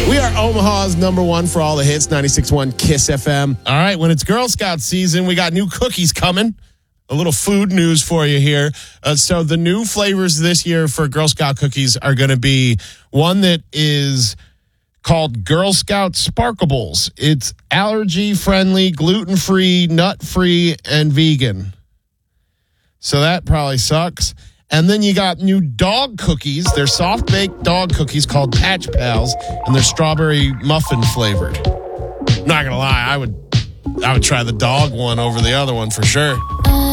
We are Omaha's number one for all the hits, 96.1 KISS FM. All right, when it's Girl Scout season, we got new cookies coming. A little food news for you here. So the new flavors this year for Girl Scout cookies are going to be one that is called Girl Scout Sparkables. It's allergy-friendly, gluten-free, nut-free, and vegan. So that probably sucks. And then you got new dog cookies. They're soft-baked dog cookies called Patch Pals, and they're strawberry muffin flavored. Not going to lie, I would try the dog one over the other one for sure.